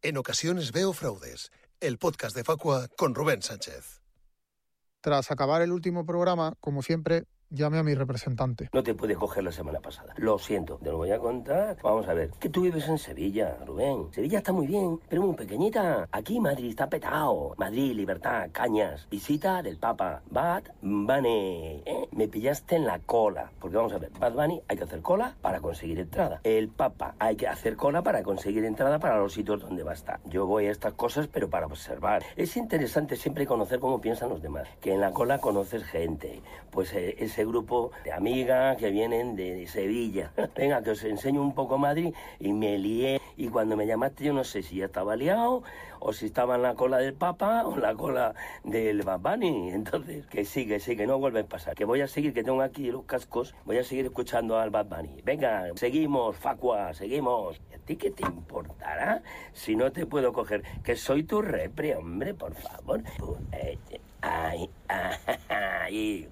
En ocasiones veo fraudes. El podcast de Facua con Rubén Sánchez. Tras acabar el último programa, como siempre, llame a mi representante. No te pude coger la semana pasada. Lo siento, te lo voy a contar. Vamos a ver, que tú vives en Sevilla, Rubén. Sevilla está muy bien, pero muy pequeñita. Aquí Madrid está petado. Madrid, libertad, cañas. Visita del Papa. Bad Bunny. Me pillaste en la cola. Porque vamos a ver, Bad Bunny hay que hacer cola para conseguir entrada. El Papa hay que hacer cola para conseguir entrada para los sitios donde va a estar. Yo voy a estas cosas, pero para observar. Es interesante siempre conocer cómo piensan los demás. Que en la cola conoces gente. Pues ese grupo de amigas que vienen de Sevilla. Venga, que os enseño un poco Madrid, y me lié. Y cuando me llamaste yo no sé si ya estaba liado o si estaba en la cola del Papa o en la cola del Bad Bunny. Entonces, que sí, que no vuelve a pasar. Que voy a seguir, que tengo aquí los cascos, voy a seguir escuchando al Bad Bunny. Venga, seguimos, Facua, seguimos. ¿Y a ti qué te importará si no te puedo coger? Que soy tu repre, hombre, por favor. Ay.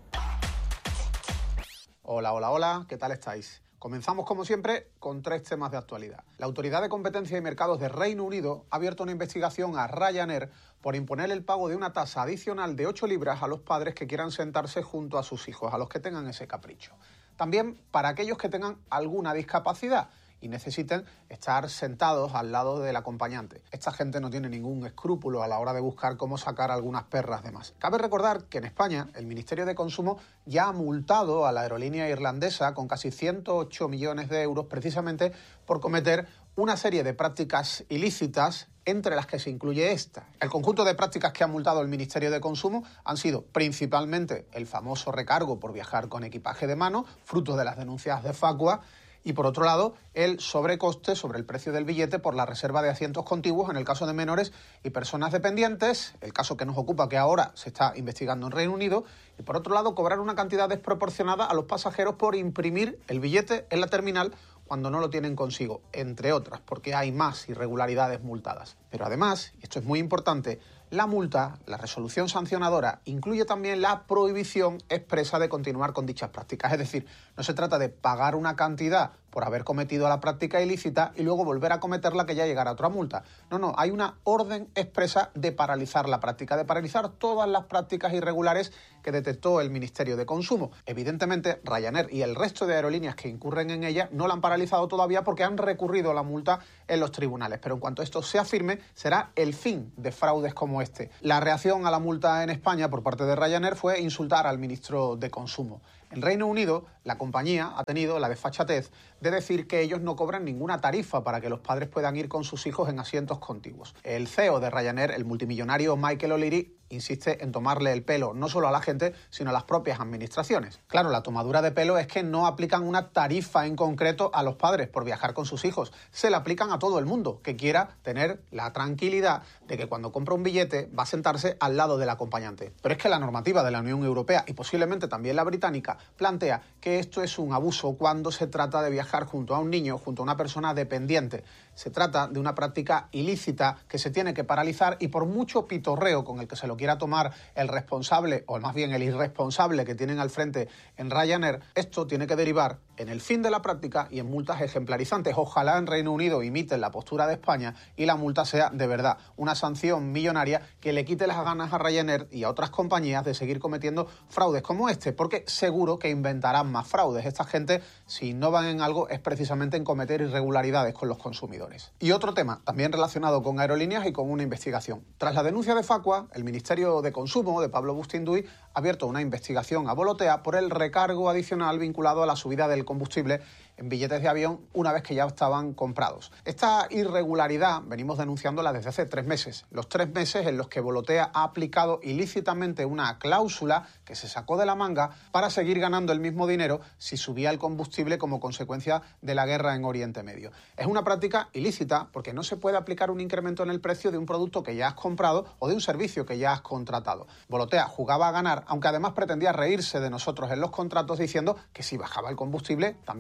Hola, ¿qué tal estáis? Comenzamos, como siempre, con 3 temas de actualidad. La Autoridad de Competencia y Mercados de Reino Unido ha abierto una investigación a Ryanair por imponer el pago de una tasa adicional de 8 libras a los padres que quieran sentarse junto a sus hijos, a los que tengan ese capricho. También para aquellos que tengan alguna discapacidad y necesiten estar sentados al lado del acompañante. Esta gente no tiene ningún escrúpulo a la hora de buscar cómo sacar algunas perras de más. Cabe recordar que en España el Ministerio de Consumo ya ha multado a la aerolínea irlandesa con casi 108 millones de euros precisamente por cometer una serie de prácticas ilícitas, entre las que se incluye esta. El conjunto de prácticas que ha multado el Ministerio de Consumo han sido principalmente el famoso recargo por viajar con equipaje de mano, fruto de las denuncias de Facua, y por otro lado, el sobrecoste sobre el precio del billete por la reserva de asientos contiguos en el caso de menores y personas dependientes, el caso que nos ocupa, que ahora se está investigando en Reino Unido, y por otro lado, cobrar una cantidad desproporcionada a los pasajeros por imprimir el billete en la terminal cuando no lo tienen consigo, entre otras, porque hay más irregularidades multadas. Pero además, y esto es muy importante, la multa, la resolución sancionadora, incluye también la prohibición expresa de continuar con dichas prácticas. Es decir, no se trata de pagar una cantidad por haber cometido la práctica ilícita y luego volver a cometerla, que ya llegará otra multa. No, hay una orden expresa de paralizar la práctica, de paralizar todas las prácticas irregulares que detectó el Ministerio de Consumo. Evidentemente, Ryanair y el resto de aerolíneas que incurren en ella no la han paralizado todavía porque han recurrido la multa en los tribunales. Pero en cuanto esto sea firme, será el fin de fraudes como este. La reacción a la multa en España por parte de Ryanair fue insultar al ministro de Consumo. En Reino Unido, la compañía ha tenido la desfachatez de decir que ellos no cobran ninguna tarifa para que los padres puedan ir con sus hijos en asientos contiguos. El CEO de Ryanair, el multimillonario Michael O'Leary, insiste en tomarle el pelo no solo a la gente, sino a las propias administraciones. Claro, la tomadura de pelo es que no aplican una tarifa en concreto a los padres por viajar con sus hijos. Se la aplican a todo el mundo que quiera tener la tranquilidad de que cuando compra un billete va a sentarse al lado del acompañante. Pero es que la normativa de la Unión Europea y posiblemente también la británica plantea que esto es un abuso cuando se trata de viajar junto a un niño, junto a una persona dependiente. Se trata de una práctica ilícita que se tiene que paralizar, y por mucho pitorreo con el que se lo quiera tomar el responsable, o más bien el irresponsable que tienen al frente en Ryanair, esto tiene que derivar en el fin de la práctica y en multas ejemplarizantes. Ojalá en Reino Unido imiten la postura de España y la multa sea de verdad una sanción millonaria que le quite las ganas a Ryanair y a otras compañías de seguir cometiendo fraudes como este, porque seguro que inventarán más fraudes. Esta gente, si innovan en algo, es precisamente en cometer irregularidades con los consumidores. Y otro tema, también relacionado con aerolíneas y con una investigación. Tras la denuncia de Facua, el Ministerio de Consumo de Pablo Bustinduy ha abierto una investigación a Volotea por el recargo adicional vinculado a la subida del combustible en billetes de avión una vez que ya estaban comprados. Esta irregularidad venimos denunciándola desde hace 3 meses. Los 3 meses en los que Volotea ha aplicado ilícitamente una cláusula que se sacó de la manga para seguir ganando el mismo dinero si subía el combustible como consecuencia de la guerra en Oriente Medio. Es una práctica ilícita porque no se puede aplicar un incremento en el precio de un producto que ya has comprado o de un servicio que ya has contratado. Volotea jugaba a ganar, aunque además pretendía reírse de nosotros en los contratos diciendo que si bajaba el combustible también nos bajaría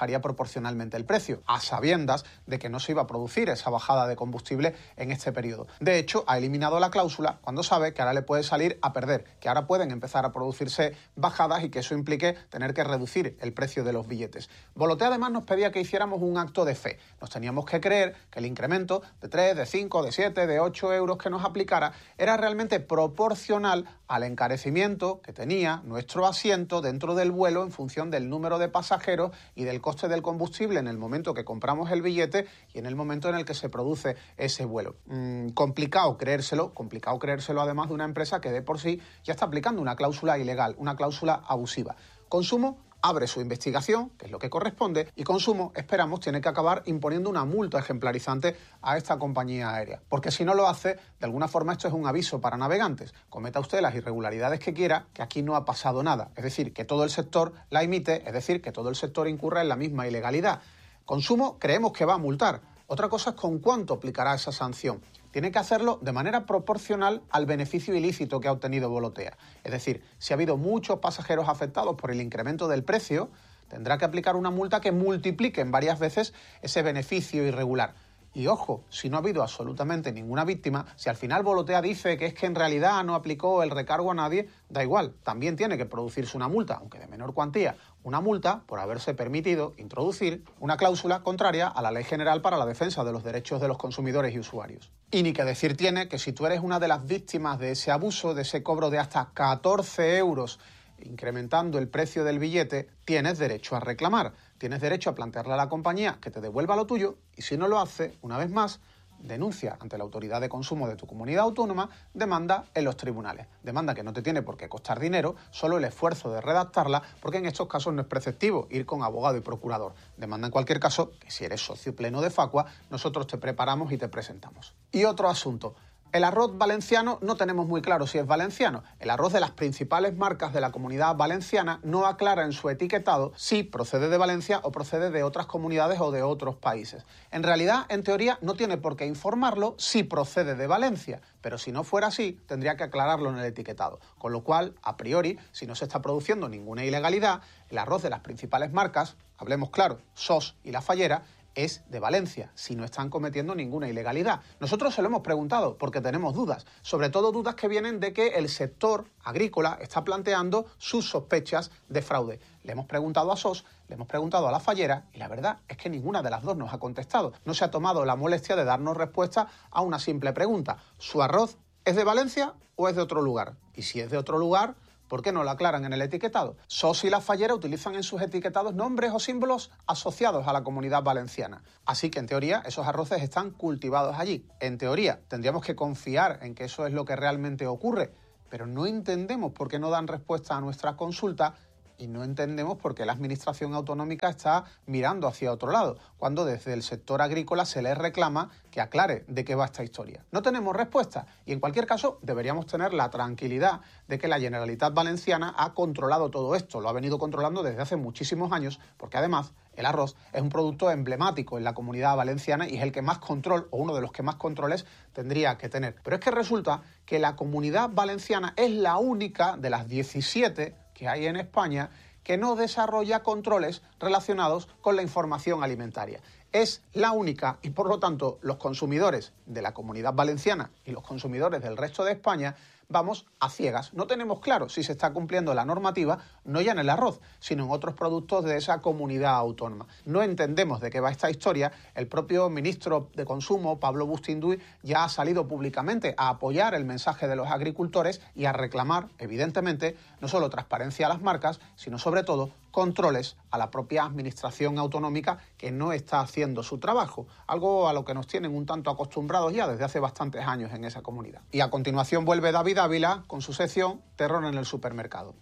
bajaría proporcionalmente el precio, a sabiendas de que no se iba a producir esa bajada de combustible en este periodo. De hecho, ha eliminado la cláusula cuando sabe que ahora le puede salir a perder, que ahora pueden empezar a producirse bajadas y que eso implique tener que reducir el precio de los billetes. Volotea además nos pedía que hiciéramos un acto de fe. Nos teníamos que creer que el incremento de 3, de 5, de 7, de 8 euros que nos aplicara era realmente proporcional al encarecimiento que tenía nuestro asiento dentro del vuelo en función del número de pasajeros y del coste del combustible en el momento que compramos el billete y en el momento en el que se produce ese vuelo. Complicado creérselo además de una empresa que de por sí ya está aplicando una cláusula ilegal, una cláusula abusiva. Consumo abre su investigación, que es lo que corresponde, y Consumo, esperamos, tiene que acabar imponiendo una multa ejemplarizante a esta compañía aérea. Porque si no lo hace, de alguna forma esto es un aviso para navegantes. Cometa usted las irregularidades que quiera, que aquí no ha pasado nada. Es decir, que todo el sector la imite, es decir, que todo el sector incurra en la misma ilegalidad. Consumo creemos que va a multar. Otra cosa es con cuánto aplicará esa sanción. Tiene que hacerlo de manera proporcional al beneficio ilícito que ha obtenido Volotea. Es decir, si ha habido muchos pasajeros afectados por el incremento del precio, tendrá que aplicar una multa que multiplique en varias veces ese beneficio irregular. Y ojo, si no ha habido absolutamente ninguna víctima, si al final Volotea dice que es que en realidad no aplicó el recargo a nadie, da igual, también tiene que producirse una multa, aunque de menor cuantía, una multa por haberse permitido introducir una cláusula contraria a la Ley General para la Defensa de los Derechos de los Consumidores y Usuarios. Y ni que decir tiene que si tú eres una de las víctimas de ese abuso, de ese cobro de hasta 14 euros, incrementando el precio del billete, tienes derecho a reclamar. Tienes derecho a plantearle a la compañía que te devuelva lo tuyo y si no lo hace, una vez más, denuncia ante la autoridad de consumo de tu comunidad autónoma, demanda en los tribunales. Demanda que no te tiene por qué costar dinero, solo el esfuerzo de redactarla, porque en estos casos no es preceptivo ir con abogado y procurador. Demanda en cualquier caso que si eres socio pleno de Facua, nosotros te preparamos y te presentamos. Y otro asunto. El arroz valenciano no tenemos muy claro si es valenciano. El arroz de las principales marcas de la Comunidad Valenciana no aclara en su etiquetado si procede de Valencia o procede de otras comunidades o de otros países. En realidad, en teoría, no tiene por qué informarlo si procede de Valencia, pero si no fuera así, tendría que aclararlo en el etiquetado. Con lo cual, a priori, si no se está produciendo ninguna ilegalidad, el arroz de las principales marcas, hablemos claro, SOS y La Fallera, es de Valencia, si no están cometiendo ninguna ilegalidad. Nosotros se lo hemos preguntado porque tenemos dudas, sobre todo dudas que vienen de que el sector agrícola está planteando sus sospechas de fraude. Le hemos preguntado a SOS, le hemos preguntado a La Fallera y la verdad es que ninguna de las dos nos ha contestado. No se ha tomado la molestia de darnos respuesta a una simple pregunta. ¿Su arroz es de Valencia o es de otro lugar? Y si es de otro lugar, ¿por qué no lo aclaran en el etiquetado? SOS y La Fallera utilizan en sus etiquetados nombres o símbolos asociados a la Comunidad Valenciana. Así que, en teoría, esos arroces están cultivados allí. En teoría, tendríamos que confiar en que eso es lo que realmente ocurre, pero no entendemos por qué no dan respuesta a nuestra consulta y no entendemos por qué la Administración autonómica está mirando hacia otro lado, cuando desde el sector agrícola se les reclama que aclare de qué va esta historia. No tenemos respuesta y en cualquier caso deberíamos tener la tranquilidad de que la Generalitat Valenciana ha controlado todo esto, lo ha venido controlando desde hace muchísimos años, porque además el arroz es un producto emblemático en la Comunidad Valenciana y es el que más control, o uno de los que más controles tendría que tener. Pero es que resulta que la Comunidad Valenciana es la única de las 17 que hay en España que no desarrolla controles relacionados con la información alimentaria. Es la única y, por lo tanto, los consumidores de la Comunidad Valenciana y los consumidores del resto de España vamos a ciegas. No tenemos claro si se está cumpliendo la normativa, no ya en el arroz, sino en otros productos de esa comunidad autónoma. No entendemos de qué va esta historia. El propio ministro de Consumo, Pablo Bustinduy, ya ha salido públicamente a apoyar el mensaje de los agricultores y a reclamar, evidentemente, no solo transparencia a las marcas, sino sobre todo controles a la propia administración autonómica que no está haciendo su trabajo, algo a lo que nos tienen un tanto acostumbrados ya desde hace bastantes años en esa comunidad. Y a continuación vuelve David Ávila con su sección Terror en el supermercado.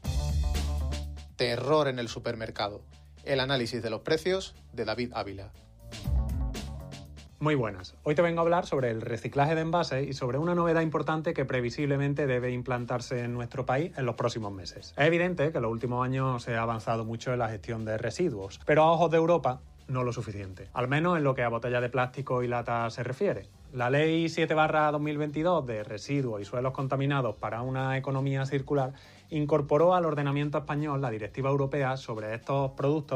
Terror en el supermercado. El análisis de los precios de David Ávila. Muy buenas. Hoy te vengo a hablar sobre el reciclaje de envases y sobre una novedad importante que previsiblemente debe implantarse en nuestro país en los próximos meses. Es evidente que en los últimos años se ha avanzado mucho en la gestión de residuos, pero a ojos de Europa no lo suficiente, al menos en lo que a botellas de plástico y lata se refiere. La Ley 7/2022 de residuos y suelos contaminados para una economía circular incorporó al ordenamiento español la Directiva Europea sobre estos productos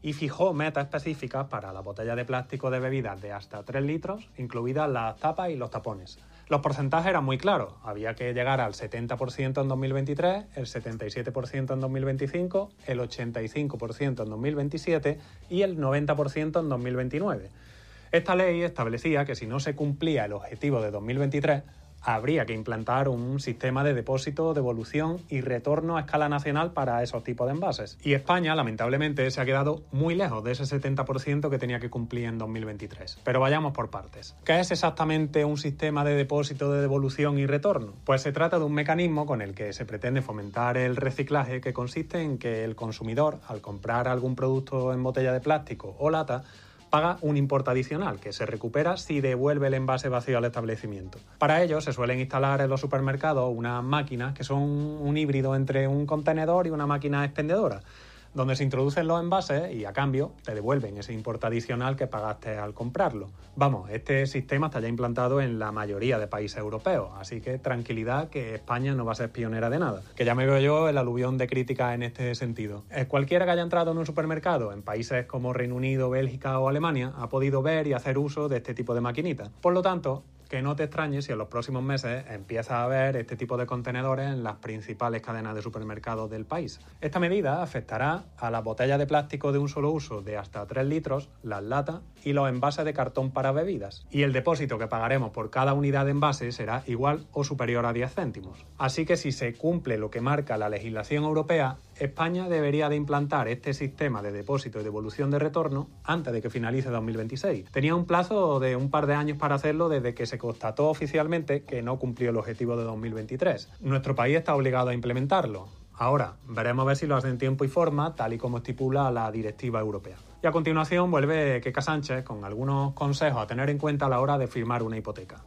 y fijó metas específicas para las botellas de plástico de bebidas de hasta 3 litros, incluidas las tapas y los tapones. Los porcentajes eran muy claros. Había que llegar al 70% en 2023, el 77% en 2025, el 85% en 2027 y el 90% en 2029. Esta ley establecía que si no se cumplía el objetivo de 2023, habría que implantar un sistema de depósito, devolución y retorno a escala nacional para esos tipos de envases. Y España, lamentablemente, se ha quedado muy lejos de ese 70% que tenía que cumplir en 2023. Pero vayamos por partes. ¿Qué es exactamente un sistema de depósito, de devolución y retorno? Pues se trata de un mecanismo con el que se pretende fomentar el reciclaje, que consiste en que el consumidor, al comprar algún producto en botella de plástico o lata, paga un importe adicional que se recupera si devuelve el envase vacío al establecimiento. Para ello se suelen instalar en los supermercados unas máquinas que son un híbrido entre un contenedor y una máquina expendedora, donde se introducen los envases y a cambio te devuelven ese importe adicional que pagaste al comprarlo. Vamos, este sistema está ya implantado en la mayoría de países europeos, así que tranquilidad que España no va a ser pionera de nada, que ya me veo yo el aluvión de críticas en este sentido. Cualquiera que haya entrado en un supermercado en países como Reino Unido, Bélgica o Alemania ha podido ver y hacer uso de este tipo de maquinitas. Por lo tanto, que no te extrañes si en los próximos meses empiezas a ver este tipo de contenedores en las principales cadenas de supermercados del país. Esta medida afectará a las botellas de plástico de un solo uso de hasta 3 litros, las latas y los envases de cartón para bebidas. Y el depósito que pagaremos por cada unidad de envase será igual o superior a 10 céntimos. Así que si se cumple lo que marca la legislación europea, España debería de implantar este sistema de depósito y devolución de retorno antes de que finalice 2026. Tenía un plazo de un par de años para hacerlo desde que se constató oficialmente que no cumplió el objetivo de 2023. Nuestro país está obligado a implementarlo. Ahora, veremos a ver si lo hace en tiempo y forma, tal y como estipula la directiva europea. Y a continuación vuelve Queca Sánchez con algunos consejos a tener en cuenta a la hora de firmar una hipoteca.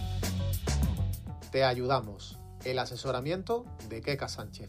Te ayudamos. El asesoramiento de Queca Sánchez.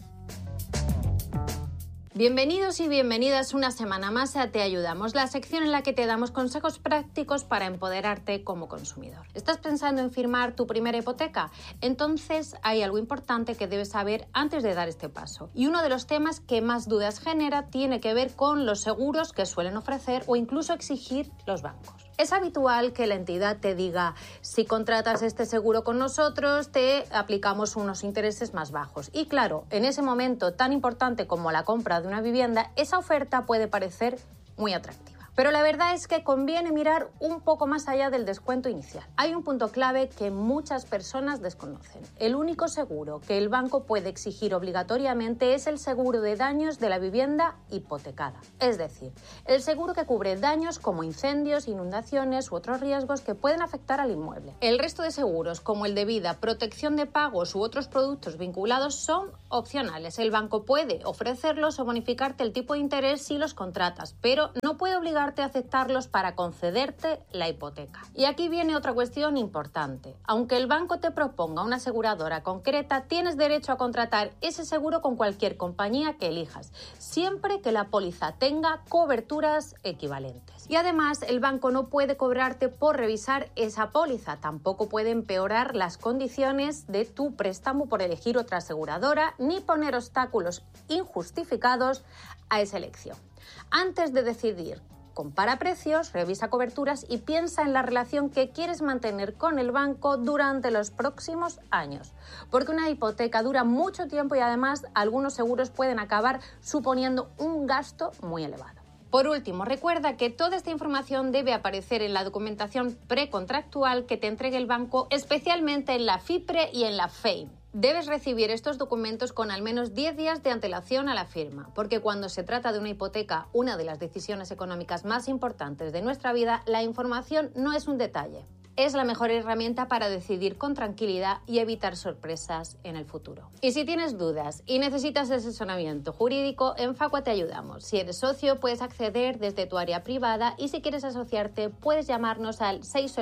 Bienvenidos y bienvenidas una semana más a Te Ayudamos, la sección en la que te damos consejos prácticos para empoderarte como consumidor. ¿Estás pensando en firmar tu primera hipoteca? Entonces hay algo importante que debes saber antes de dar este paso. Y uno de los temas que más dudas genera tiene que ver con los seguros que suelen ofrecer o incluso exigir los bancos. Es habitual que la entidad te diga, si contratas este seguro con nosotros, te aplicamos unos intereses más bajos. Y claro, en ese momento tan importante como la compra de una vivienda, esa oferta puede parecer muy atractiva. Pero la verdad es que conviene mirar un poco más allá del descuento inicial. Hay un punto clave que muchas personas desconocen. El único seguro que el banco puede exigir obligatoriamente es el seguro de daños de la vivienda hipotecada. Es decir, el seguro que cubre daños como incendios, inundaciones u otros riesgos que pueden afectar al inmueble. El resto de seguros, como el de vida, protección de pagos u otros productos vinculados, son opcionales. El banco puede ofrecerlos o bonificarte el tipo de interés si los contratas, pero no puede obligarte a aceptarlos para concederte la hipoteca. Y aquí viene otra cuestión importante. Aunque el banco te proponga una aseguradora concreta, tienes derecho a contratar ese seguro con cualquier compañía que elijas, siempre que la póliza tenga coberturas equivalentes. Y además, el banco no puede cobrarte por revisar esa póliza, tampoco puede empeorar las condiciones de tu préstamo por elegir otra aseguradora, ni poner obstáculos injustificados a esa elección. Antes de decidir, compara precios, revisa coberturas y piensa en la relación que quieres mantener con el banco durante los próximos años. Porque una hipoteca dura mucho tiempo y además algunos seguros pueden acabar suponiendo un gasto muy elevado. Por último, recuerda que toda esta información debe aparecer en la documentación precontractual que te entregue el banco, especialmente en la FIPRE y en la FEIM. Debes recibir estos documentos con al menos 10 días de antelación a la firma, porque cuando se trata de una hipoteca, una de las decisiones económicas más importantes de nuestra vida, la información no es un detalle. Es la mejor herramienta para decidir con tranquilidad y evitar sorpresas en el futuro. Y si tienes dudas y necesitas asesoramiento jurídico, en Facua te ayudamos. Si eres socio, puedes acceder desde tu área privada y si quieres asociarte, puedes llamarnos al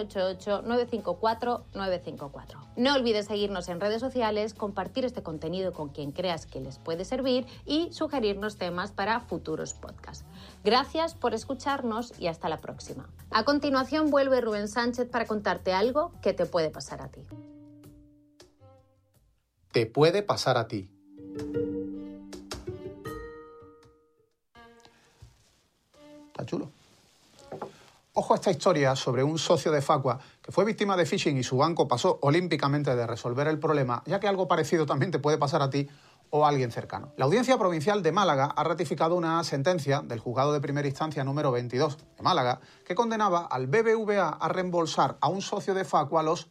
688-954-954. No olvides seguirnos en redes sociales, compartir este contenido con quien creas que les puede servir y sugerirnos temas para futuros podcasts. Gracias por escucharnos y hasta la próxima. A continuación vuelve Rubén Sánchez para contarte algo que te puede pasar a ti. Te puede pasar a ti. Está chulo. Ojo a esta historia sobre un socio de Facua que fue víctima de phishing y su banco pasó olímpicamente de resolver el problema, ya que algo parecido también te puede pasar a ti o a alguien cercano. La Audiencia Provincial de Málaga ha ratificado una sentencia del Juzgado de Primera Instancia número 22 de Málaga que condenaba al BBVA a reembolsar a un socio de Facua los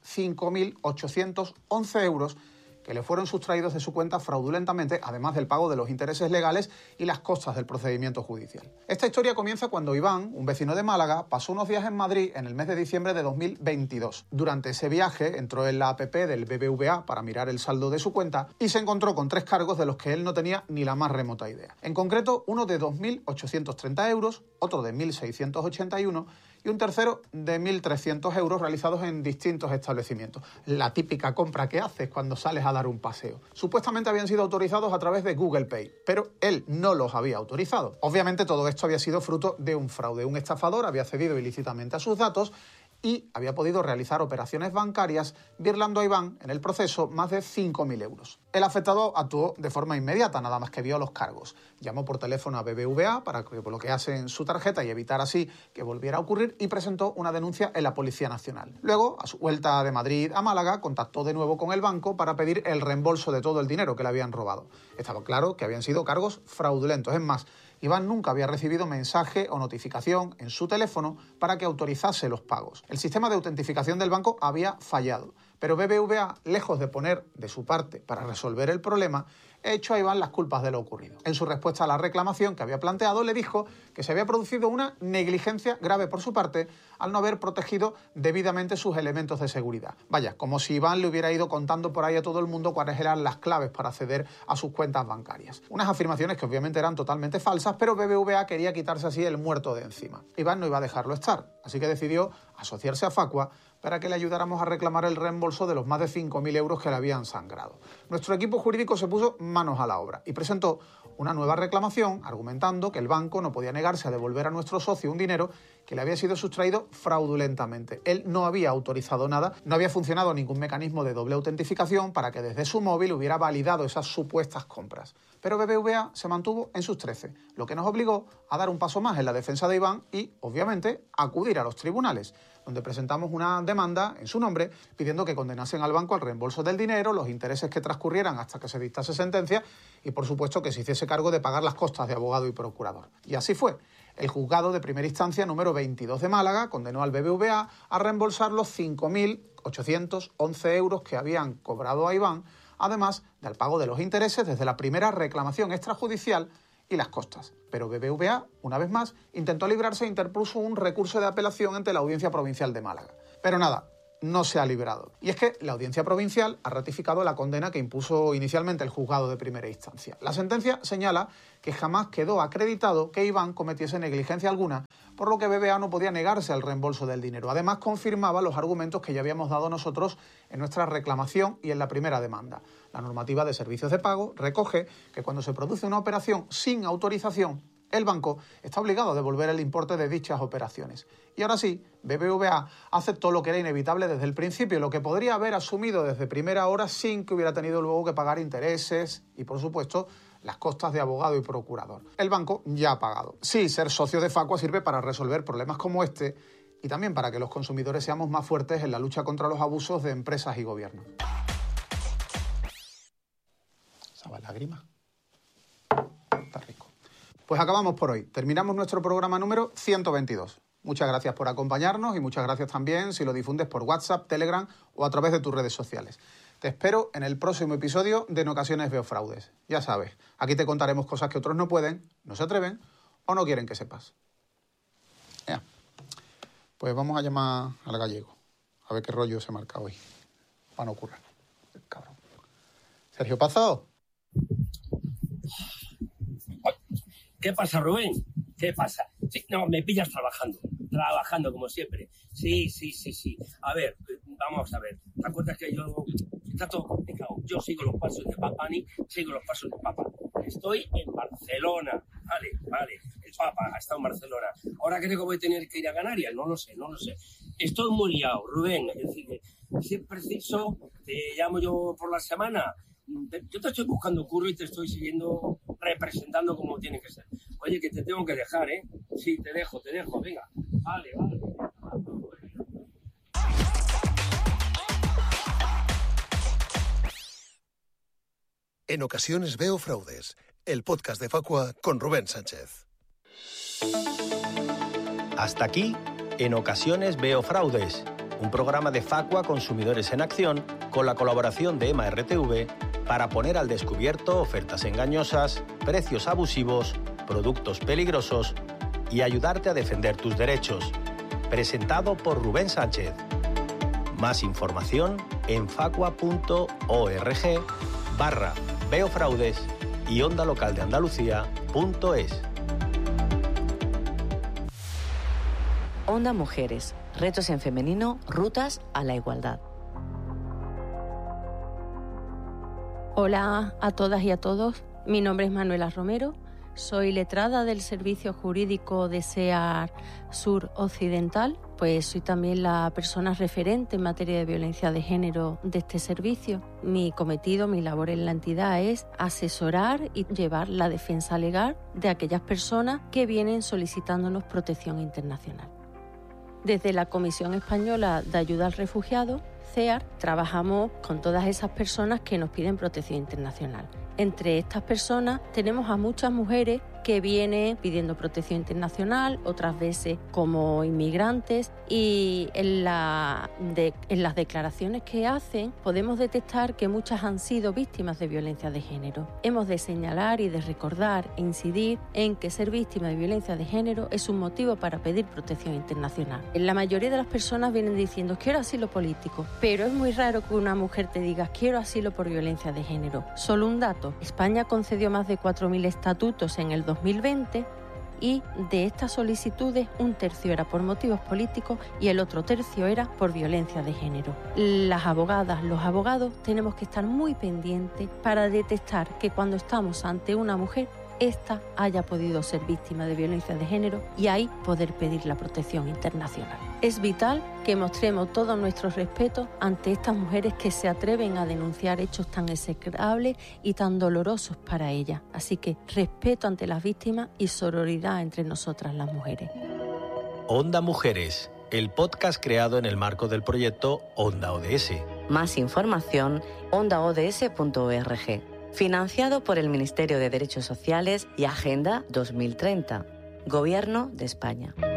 5.811 euros que le fueron sustraídos de su cuenta fraudulentamente, además del pago de los intereses legales y las costas del procedimiento judicial. Esta historia comienza cuando Iván, un vecino de Málaga, pasó unos días en Madrid en el mes de diciembre de 2022. Durante ese viaje entró en la app del BBVA para mirar el saldo de su cuenta y se encontró con 3 cargos de los que él no tenía ni la más remota idea. En concreto, uno de 2.830 euros, otro de 1.681 y un tercero de 1.300 euros realizados en distintos establecimientos. La típica compra que haces cuando sales a dar un paseo. Supuestamente habían sido autorizados a través de Google Pay, pero él no los había autorizado. Obviamente todo esto había sido fruto de un fraude. Un estafador había accedido ilícitamente a sus datos y había podido realizar operaciones bancarias, birlando a Iván en el proceso más de 5.000 euros. El afectado actuó de forma inmediata, nada más que vio los cargos. Llamó por teléfono a BBVA para que bloqueasen su tarjeta y evitar así que volviera a ocurrir y presentó una denuncia en la Policía Nacional. Luego, a su vuelta de Madrid a Málaga, contactó de nuevo con el banco para pedir el reembolso de todo el dinero que le habían robado. Estaba claro que habían sido cargos fraudulentos. Es más, Iván nunca había recibido mensaje o notificación en su teléfono para que autorizase los pagos. El sistema de autentificación del banco había fallado, pero BBVA, lejos de poner de su parte para resolver el problema, echó a Iván las culpas de lo ocurrido. En su respuesta a la reclamación que había planteado, le dijo que se había producido una negligencia grave por su parte al no haber protegido debidamente sus elementos de seguridad. Vaya, como si Iván le hubiera ido contando por ahí a todo el mundo cuáles eran las claves para acceder a sus cuentas bancarias. Unas afirmaciones que obviamente eran totalmente falsas, pero BBVA quería quitarse así el muerto de encima. Iván no iba a dejarlo estar, así que decidió asociarse a Facua para que le ayudáramos a reclamar el reembolso de los más de 5.000 euros que le habían sangrado. Nuestro equipo jurídico se puso manos a la obra y presentó una nueva reclamación argumentando que el banco no podía negarse a devolver a nuestro socio un dinero que le había sido sustraído fraudulentamente. Él no había autorizado nada, no había funcionado ningún mecanismo de doble autentificación para que desde su móvil hubiera validado esas supuestas compras. Pero BBVA se mantuvo en sus 13, lo que nos obligó a dar un paso más en la defensa de Iván y, obviamente, acudir a los tribunales, donde presentamos una demanda en su nombre pidiendo que condenasen al banco al reembolso del dinero, los intereses que transcurrieran hasta que se dictase sentencia y, por supuesto, que se hiciese cargo de pagar las costas de abogado y procurador. Y así fue. El juzgado de primera instancia número 22 de Málaga condenó al BBVA a reembolsar los 5.811 euros que habían cobrado a Iván, además del pago de los intereses desde la primera reclamación extrajudicial y las costas. Pero BBVA, una vez más, intentó librarse e interpuso un recurso de apelación ante la Audiencia Provincial de Málaga. Pero nada, no se ha librado. Y es que la Audiencia Provincial ha ratificado la condena que impuso inicialmente el juzgado de primera instancia. La sentencia señala que jamás quedó acreditado que Iván cometiese negligencia alguna, por lo que BBVA no podía negarse al reembolso del dinero. Además, confirmaba los argumentos que ya habíamos dado nosotros en nuestra reclamación y en la primera demanda. La normativa de servicios de pago recoge que cuando se produce una operación sin autorización, el banco está obligado a devolver el importe de dichas operaciones. Y ahora sí, BBVA aceptó lo que era inevitable desde el principio, lo que podría haber asumido desde primera hora sin que hubiera tenido luego que pagar intereses y, por supuesto, las costas de abogado y procurador. El banco ya ha pagado. Sí, ser socio de Facua sirve para resolver problemas como este y también para que los consumidores seamos más fuertes en la lucha contra los abusos de empresas y gobiernos. ¿Sabes lágrima? Está rico. Pues acabamos por hoy. Terminamos nuestro programa número 122. Muchas gracias por acompañarnos y muchas gracias también si lo difundes por WhatsApp, Telegram o a través de tus redes sociales. Te espero en el próximo episodio de En ocasiones veo fraudes. Ya sabes, aquí te contaremos cosas que otros no pueden, no se atreven o no quieren que sepas. Ya. Pues vamos a llamar al gallego. A ver qué rollo se marca hoy. Para no ocurrir. Cabrón. Sergio Pazao. ¿Qué pasa, Rubén? ¿Qué pasa? Sí, no, me pillas trabajando como siempre. Sí. A ver, vamos a ver. ¿Te acuerdas que está todo complicado? Yo sigo los pasos de Papani, sigo los pasos de Papa. Estoy en Barcelona. Vale. El Papa ha estado en Barcelona. Ahora creo que voy a tener que ir a Canarias. No lo sé. Estoy muy liado, Rubén. Es decir, si es preciso, te llamo yo por la semana. Yo te estoy buscando curro y te estoy siguiendo representando como tiene que ser. Oye, que te tengo que dejar, ¿eh? Sí, te dejo, venga. Vale. En ocasiones veo fraudes. El podcast de Facua con Rubén Sánchez. Hasta aquí, En ocasiones veo fraudes, un programa de Facua Consumidores en Acción con la colaboración de EMA RTV para poner al descubierto ofertas engañosas, precios abusivos, productos peligrosos y ayudarte a defender tus derechos. Presentado por Rubén Sánchez. Más información en facua.org/veofraudes y ondalocaldeandalucía.es. Onda Mujeres, retos en femenino, rutas a la igualdad. Hola a todas y a todos, mi nombre es Manuela Romero, soy letrada del Servicio Jurídico de SEAR Sur Occidental, pues soy también la persona referente en materia de violencia de género de este servicio. Mi cometido, mi labor en la entidad es asesorar y llevar la defensa legal de aquellas personas que vienen solicitándonos protección internacional. Desde la Comisión Española de Ayuda al Refugiado, CEAR, trabajamos con todas esas personas que nos piden protección internacional. Entre estas personas tenemos a muchas mujeres que vienen pidiendo protección internacional, otras veces como inmigrantes, y en las declaraciones que hacen podemos detectar que muchas han sido víctimas de violencia de género. Hemos de señalar y de recordar e incidir en que ser víctima de violencia de género es un motivo para pedir protección internacional. La mayoría de las personas vienen diciendo quiero asilo político, pero es muy raro que una mujer te diga quiero asilo por violencia de género. Solo un dato, España concedió más de 4.000 estatutos en el 2020 y de estas solicitudes un tercio era por motivos políticos y el otro tercio era por violencia de género. Las abogadas, los abogados tenemos que estar muy pendientes para detectar que cuando estamos ante una mujer ésta haya podido ser víctima de violencia de género y ahí poder pedir la protección internacional. Es vital que mostremos todo nuestro respeto ante estas mujeres que se atreven a denunciar hechos tan execrables y tan dolorosos para ellas. Así que respeto ante las víctimas y sororidad entre nosotras las mujeres. Onda Mujeres, el podcast creado en el marco del proyecto Onda ODS. Más información, ondaods.org. Financiado por el Ministerio de Derechos Sociales y Agenda 2030, Gobierno de España.